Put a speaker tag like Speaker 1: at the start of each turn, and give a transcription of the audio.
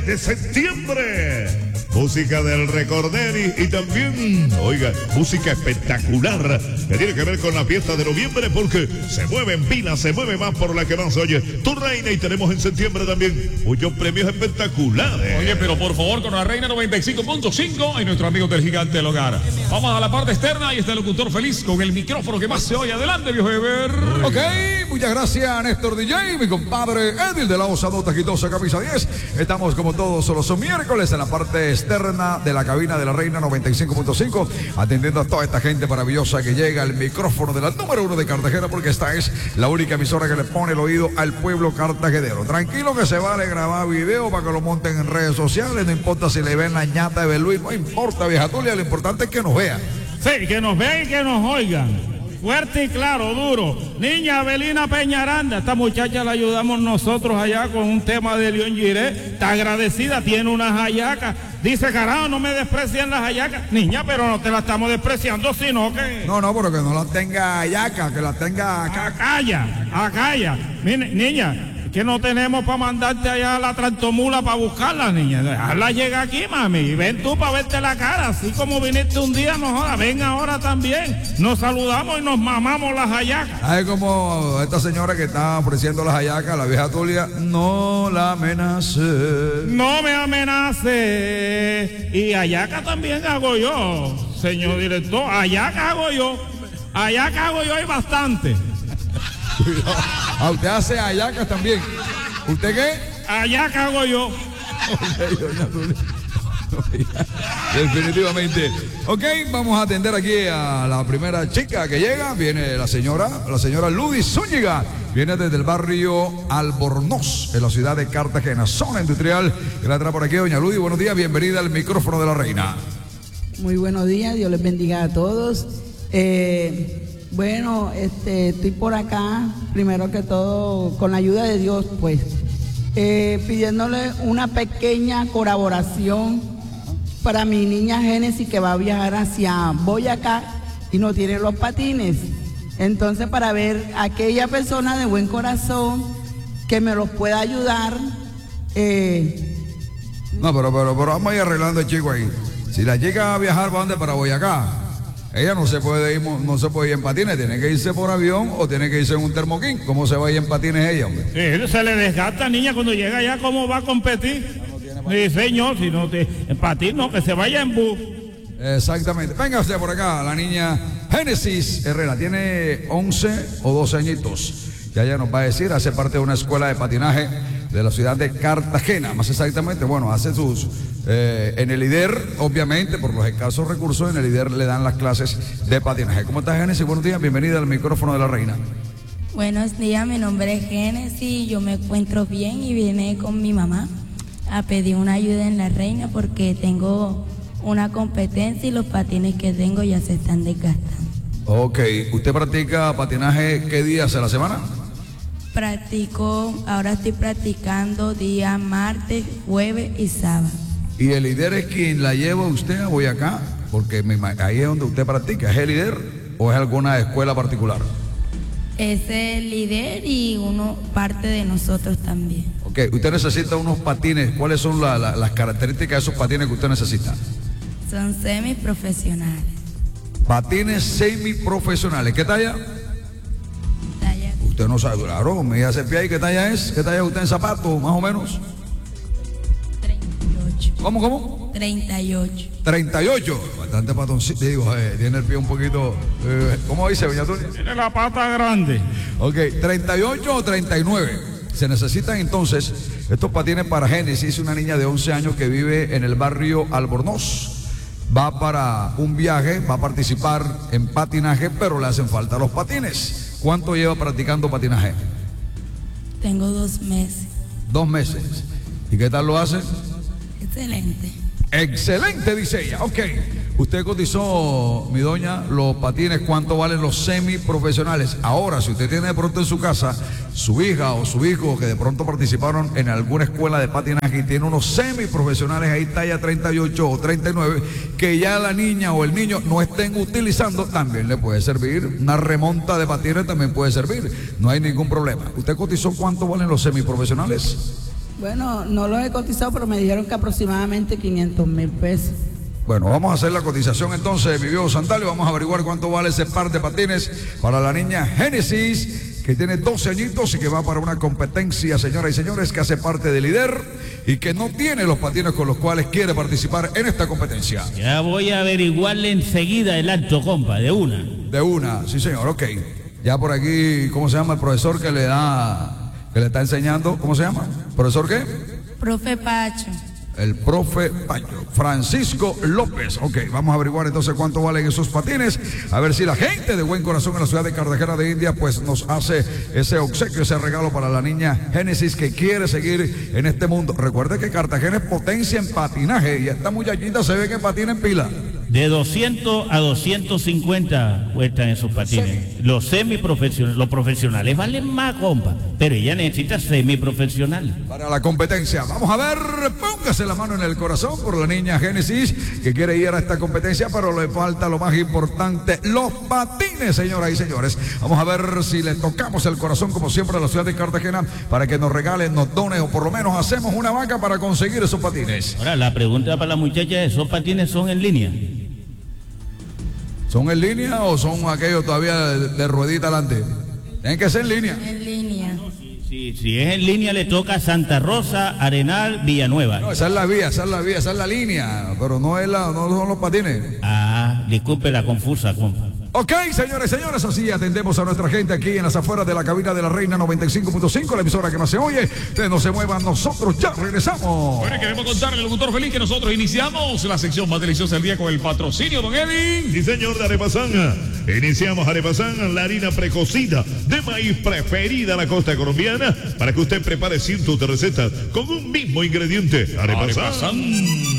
Speaker 1: de septiembre. Música del Recorder y también, oiga, música espectacular que tiene que ver con la fiesta de noviembre porque se mueven pilas, se mueve más por la que más oye Tu Reina y tenemos en septiembre también muchos premios espectaculares.
Speaker 2: Oye, pero por favor con la Reina 95.5 y nuestro amigo del Gigante del Hogar. Vamos a la parte externa y está el locutor feliz con el micrófono que más se oye. Adelante, viejo Ever.
Speaker 3: Ok, muchas gracias, Néstor DJ, mi compadre Edil de la Osadota Quitosa, camisa 10. Estamos como todos los miércoles en la parte externa de la cabina de la Reina 95.5, atendiendo a toda esta gente maravillosa que llega al micrófono de la número 1 de Cartagena, porque esta es la única emisora que le pone el oído al pueblo cartagenero. Tranquilo que se vale grabar video para que lo monten en redes sociales, no importa si le ven la ñata de Beluí, no importa, vieja Tulia, lo importante es que nos vean.
Speaker 4: Sí, que nos vean y que nos oigan. Fuerte y claro, duro. Niña Abelina Peñaranda, esta muchacha la ayudamos nosotros allá con un tema de León Giré. Está agradecida, tiene unas hallacas. Dice, carajo, no me desprecien las hallacas. Niña, pero no te la estamos despreciando, sino que...
Speaker 3: No, pero que no la tenga hallaca, que la tenga acá.
Speaker 4: Acaya. Mire, niña, que no tenemos para mandarte allá a la tractomula para buscarla, niña. Déjala llega aquí, mami. Ven tú para verte la cara. Así como viniste un día, no jodas. Ven ahora también. Nos saludamos y nos mamamos las hallacas.
Speaker 3: Ay, como esta señora que está ofreciendo las hallacas, la vieja Tulia, no la amenace.
Speaker 4: No me amenace. Y hallaca también hago yo, señor director. Hallaca hago yo. Hallaca hago yo y bastante.
Speaker 3: Ah, usted hace hallacas también. ¿Usted qué?
Speaker 4: Hallaca hago yo.
Speaker 3: Definitivamente. Ok, vamos a atender aquí a la primera chica que llega. Viene la señora Ludis Zúñiga. Viene desde el barrio Albornoz, en la ciudad de Cartagena, zona industrial. Que la trae por aquí, doña Ludis. Buenos días, bienvenida al micrófono de la Reina.
Speaker 5: Muy buenos días, Dios les bendiga a todos. Bueno, estoy por acá, primero que todo, con la ayuda de Dios, pues, pidiéndole una pequeña colaboración para mi niña Génesis, que va a viajar hacia Boyacá y no tiene los patines. Entonces, para ver a aquella persona de buen corazón que me los pueda ayudar.
Speaker 3: No, pero vamos a ir arreglando el chico ahí. Si la chica va a viajar, ¿para dónde? Para Boyacá. Ella no se puede ir en patines, tiene que irse por avión o tiene que irse en un termoquín. ¿Cómo se va a ir en patines ella, hombre?
Speaker 4: Se le desgasta, niña, cuando llega allá, ¿cómo va a competir? Sí, señor, si no en patín, no, que se vaya en bus.
Speaker 3: Exactamente. Véngase por acá, la niña Génesis Herrera, tiene 11 o 12 añitos. Ya ella nos va a decir, hace parte de una escuela de patinaje de la ciudad de Cartagena, más exactamente, bueno, hace sus... en el IDER, obviamente, por los escasos recursos, en el IDER le dan las clases de patinaje. ¿Cómo estás, Génesis? Buenos días, bienvenida al micrófono de la Reina.
Speaker 6: Buenos días, mi nombre es Génesis, yo me encuentro bien y vine con mi mamá a pedir una ayuda en la Reina porque tengo una competencia y los patines que tengo ya se están desgastando.
Speaker 3: Ok, ¿usted practica patinaje qué días a la semana?
Speaker 6: Ahora estoy practicando día martes, jueves y sábado.
Speaker 3: ¿Y el líder es quien la lleva usted a Boyacá? Porque ahí es donde usted practica. ¿Es el líder o es alguna escuela particular?
Speaker 6: Es el líder y uno parte de nosotros también.
Speaker 3: Ok, usted necesita unos patines. ¿Cuáles son las características de esos patines que usted necesita?
Speaker 6: Son semiprofesionales.
Speaker 3: Patines semiprofesionales. ¿Qué talla? Usted no sabe, claro, me dice pie ahí, ¿qué talla es? ¿Qué talla es usted en zapatos, más o menos?
Speaker 6: 38.
Speaker 3: ¿Cómo?
Speaker 6: 38.
Speaker 3: 38, bastante patoncito, digo, tiene el pie un poquito, ¿cómo dice, doña Tulia?
Speaker 4: Tiene la pata grande.
Speaker 3: Ok, 38 o 39. Se necesitan entonces estos patines para Génesis, una niña de 11 años que vive en el barrio Albornoz. Va para un viaje, va a participar en patinaje, pero le hacen falta los patines. ¿Cuánto lleva practicando patinaje?
Speaker 6: Tengo 2 meses.
Speaker 3: 2 meses. ¿Y qué tal lo hace?
Speaker 6: Excelente.
Speaker 3: Excelente, dice ella. Ok. Usted cotizó, mi doña, los patines, ¿cuánto valen los semiprofesionales? Ahora, si usted tiene de pronto en su casa su hija o su hijo que de pronto participaron en alguna escuela de patinaje y tiene unos semiprofesionales ahí talla 38 o 39, que ya la niña o el niño no estén utilizando, también le puede servir. Una remonta de patines también puede servir. No hay ningún problema. ¿Usted cotizó cuánto valen los semiprofesionales?
Speaker 5: Bueno, no los he cotizado, pero me dijeron que aproximadamente 500,000 pesos.
Speaker 3: Bueno, vamos a hacer la cotización entonces, mi viejo Santalio. Vamos a averiguar cuánto vale ese par de patines para la niña Génesis, que tiene 12 añitos y que va para una competencia, señoras y señores, que hace parte del líder y que no tiene los patines con los cuales quiere participar en esta competencia.
Speaker 7: Ya voy a averiguarle enseguida el acto, compa, de una.
Speaker 3: De una, sí señor, ok. Ya por aquí, ¿cómo se llama el profesor que le está enseñando? ¿Cómo se llama? ¿Profesor qué?
Speaker 6: Profe Pacho.
Speaker 3: El profe Pacho, Francisco López. Ok, vamos a averiguar entonces cuánto valen esos patines. A ver si la gente de buen corazón en la ciudad de Cartagena de India pues nos hace ese obsequio, ese regalo para la niña Génesis que quiere seguir en este mundo. Recuerde que Cartagena es potencia en patinaje y esta muchachita se ve que patina en pila.
Speaker 7: De 200 a 250 cuestan esos patines. Los semiprofesionales, los profesionales valen más, compa, pero ella necesita semiprofesional.
Speaker 3: Para la competencia, vamos a ver, póngase la mano en el corazón por la niña Génesis que quiere ir a esta competencia, pero le falta lo más importante, los patines, señoras y señores. Vamos a ver si le tocamos el corazón como siempre a la ciudad de Cartagena para que nos regalen, nos donen o por lo menos hacemos una vaca para conseguir esos patines.
Speaker 7: Ahora, la pregunta para la muchacha es, ¿esos patines son en línea?
Speaker 3: ¿Son en línea o son aquellos todavía de ruedita adelante? Tienen que ser en línea.
Speaker 6: En línea.
Speaker 7: Si es en línea le toca Santa Rosa, Arenal, Villanueva.
Speaker 3: No, esa es la vía, esa es la línea, pero no son los patines.
Speaker 7: Ah, disculpe la confusa, compa.
Speaker 3: Ok, señores y señores, así atendemos a nuestra gente aquí en las afueras de la cabina de la Reina 95.5, la emisora que más se oye. Ustedes no se muevan, nosotros ya regresamos.
Speaker 2: Bueno, queremos contarle al locutor feliz que nosotros iniciamos la sección más deliciosa del día con el patrocinio, don Edwin.
Speaker 1: Sí, señor, de Arepasán. Iniciamos Arepasán, la harina precocida de maíz preferida a la costa colombiana, para que usted prepare cientos de recetas con un mismo ingrediente. Arepasán.